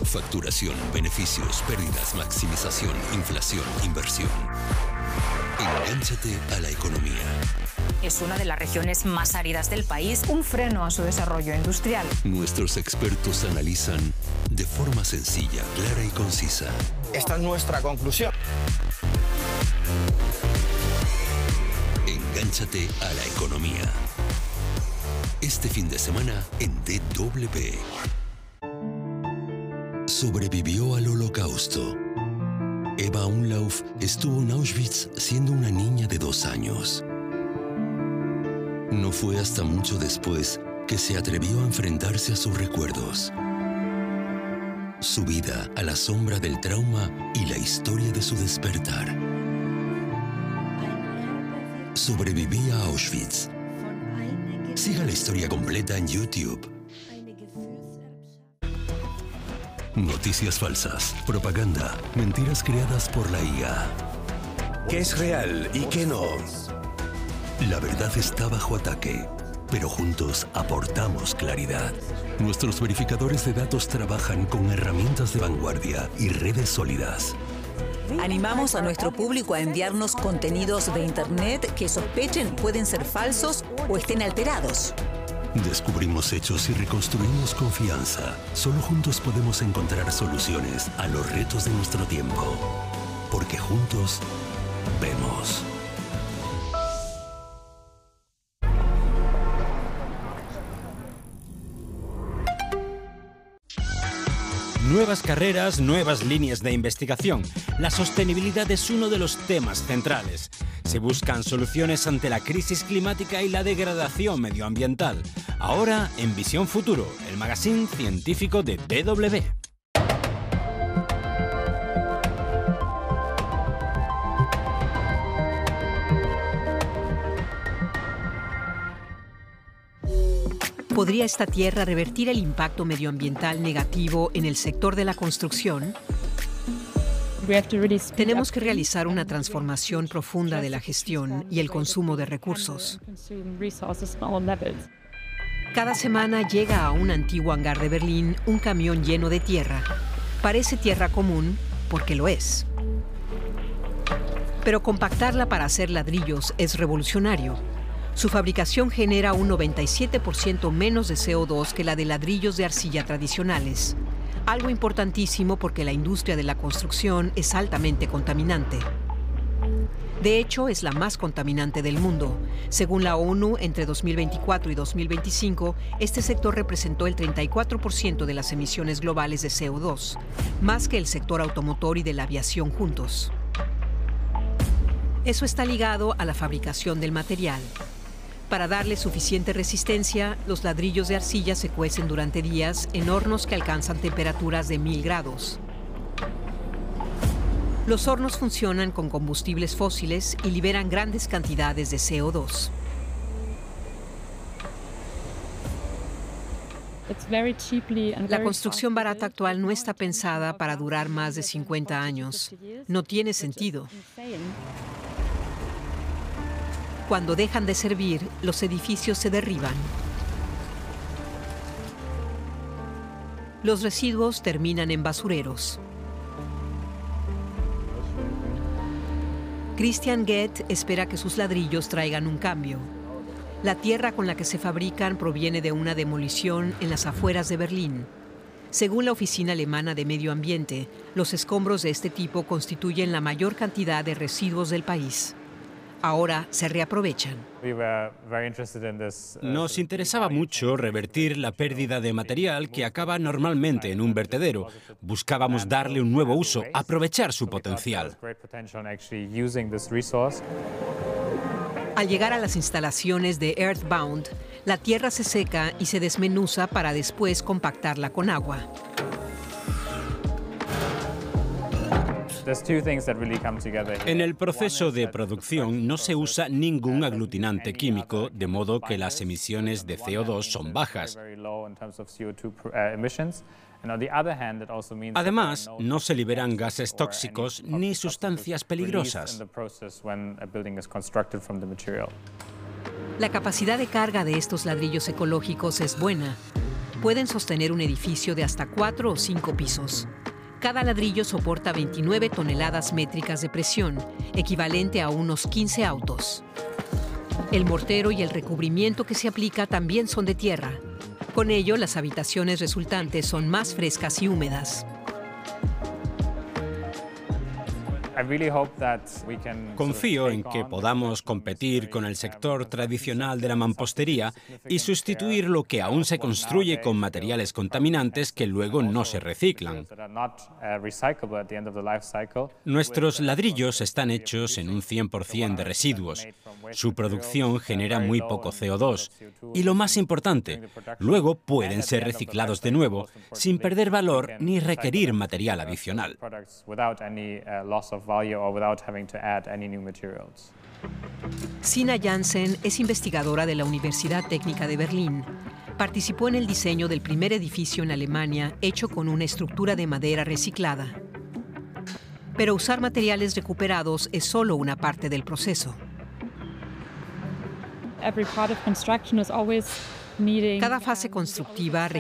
Facturación, beneficios, pérdidas, maximización, inflación, inversión. Engánchate a la economía. Es una de las regiones más áridas del país. Un freno a su desarrollo industrial. Nuestros expertos analizan de forma sencilla, clara y concisa. Esta es nuestra conclusión. Engánchate a la economía. Este fin de semana en DW. Sobrevivió al Holocausto. Eva Umlauf estuvo en Auschwitz siendo una niña de 2 años. No fue hasta mucho después que se atrevió a enfrentarse a sus recuerdos. Su vida a la sombra del trauma y la historia de su despertar. Sobreviví a Auschwitz. Siga la historia completa en YouTube. Noticias falsas, propaganda, mentiras creadas por la IA. ¿Qué es real y qué no? La verdad está bajo ataque, pero juntos aportamos claridad. Nuestros verificadores de datos trabajan con herramientas de vanguardia y redes sólidas. Animamos a nuestro público a enviarnos contenidos de Internet que sospechen pueden ser falsos o estén alterados. Descubrimos hechos y reconstruimos confianza. Solo juntos podemos encontrar soluciones a los retos de nuestro tiempo. Porque juntos vemos. Nuevas carreras, nuevas líneas de investigación. La sostenibilidad es uno de los temas centrales. Se buscan soluciones ante la crisis climática y la degradación medioambiental. Ahora en Visión Futuro, el magazine científico de DW. ¿Podría esta tierra revertir el impacto medioambiental negativo en el sector de la construcción? Tenemos que realizar una transformación profunda de la gestión y el consumo de recursos. Cada semana llega a un antiguo hangar de Berlín un camión lleno de tierra. Parece tierra común porque lo es. Pero compactarla para hacer ladrillos es revolucionario. Su fabricación genera un 97% menos de CO2 que la de ladrillos de arcilla tradicionales. Algo importantísimo porque la industria de la construcción es altamente contaminante. De hecho, es la más contaminante del mundo. Según la ONU, entre 2024 y 2025, este sector representó el 34% de las emisiones globales de CO2, más que el sector automotor y de la aviación juntos. Eso está ligado a la fabricación del material. Para darle suficiente resistencia, los ladrillos de arcilla se cuecen durante días en hornos que alcanzan temperaturas de 1000 grados. Los hornos funcionan con combustibles fósiles y liberan grandes cantidades de CO2. La construcción barata actual no está pensada para durar más de 50 años. No tiene sentido. Cuando dejan de servir, los edificios se derriban. Los residuos terminan en basureros. Christian Goeth espera que sus ladrillos traigan un cambio. La tierra con la que se fabrican proviene de una demolición en las afueras de Berlín. Según la Oficina Alemana de Medio Ambiente, los escombros de este tipo constituyen la mayor cantidad de residuos del país. Ahora se reaprovechan. Nos interesaba mucho revertir la pérdida de material que acaba normalmente en un vertedero. Buscábamos darle un nuevo uso, aprovechar su potencial. Al llegar a las instalaciones de Earthbound, la tierra se seca y se desmenuza para después compactarla con agua. En el proceso de producción no se usa ningún aglutinante químico, de modo que las emisiones de CO2 son bajas. Además, no se liberan gases tóxicos ni sustancias peligrosas. La capacidad de carga de estos ladrillos ecológicos es buena. pueden sostener un edificio de hasta 4 o 5 pisos. Cada ladrillo soporta 29 toneladas métricas de presión, equivalente a unos 15 autos. El mortero y el recubrimiento que se aplica también son de tierra. Con ello, las habitaciones resultantes son más frescas y húmedas. Confío en que podamos competir con el sector tradicional de la mampostería y sustituir lo que aún se construye con materiales contaminantes que luego no se reciclan. Nuestros ladrillos están hechos en un 100% de residuos. Su producción genera muy poco CO2. Y lo más importante, luego pueden ser reciclados de nuevo sin perder valor ni requerir material adicional. Sina Jansen es investigadora de la Universidad Técnica de Berlín. Participó en el diseño del primer edificio en Alemania hecho con una estructura de madera reciclada. Pero usar materiales recuperados es solo una parte del proceso. Cada fase constructiva